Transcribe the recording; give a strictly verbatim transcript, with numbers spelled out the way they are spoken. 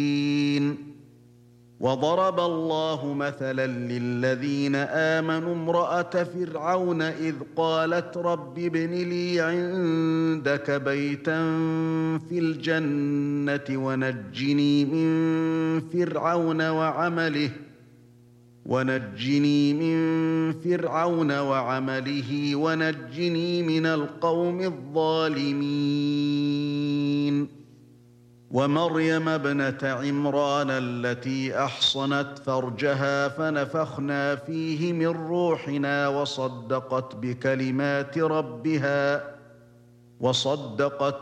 وضرب الله مثلا للذين آمنوا امرأة فرعون إذ قالت رب ابن لي عندك بيتا في الجنة ونجني من فرعون وعمله ونجني من فرعون وعمله ونجني من القوم الظالمين ومريم ابنة عمران التي أحصنت فرجها فنفخنا فيه من روحنا وصدقت بكلمات ربها وصدقت